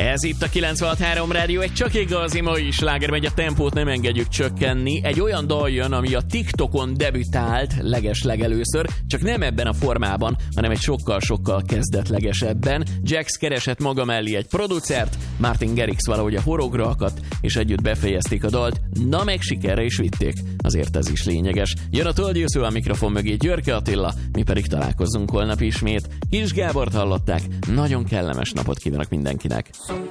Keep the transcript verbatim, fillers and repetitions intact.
Ez itt a kilencvenhat három Rádió, egy csak igazi mai sláger megy, a tempót nem engedjük csökkenni. Egy olyan dal jön, ami a TikTokon debütált leges legelőször, csak nem ebben a formában, hanem egy sokkal-sokkal kezdetlegesebben. Jax keresett maga mellé egy producert, Martin Garrix valahogy a horogra akadt, és együtt befejezték a dalt, na meg sikerre is vitték. Azért ez is lényeges. Jön a tolgyőző, a mikrofon mögé Györke Attila, mi pedig találkozzunk holnap ismét. Kis Gábort hallották, nagyon kellemes napot kívánok mindenkinek.